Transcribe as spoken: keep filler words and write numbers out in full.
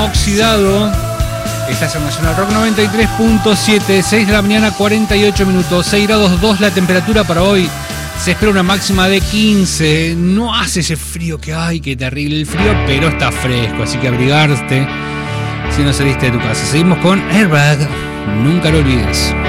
Oxidado. Estás en Nacional Rock noventa y tres punto siete, seis de la mañana, cuarenta y ocho minutos, seis grados dos la temperatura para hoy. Se espera una máxima de quince. No hace ese frío que hay, qué terrible el frío, pero está fresco, así que abrigarte si no saliste de tu casa. Seguimos con Airbag, nunca lo olvides.